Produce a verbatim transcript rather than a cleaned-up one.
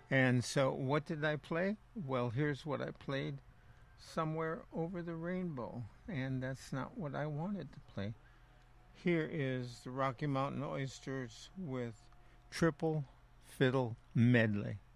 And so, what did I play? Well, here's what I played: Somewhere Over the Rainbow. And that's not what I wanted to play. Here is the Rocky Mountain Oysters with Triple Fiddle Medley.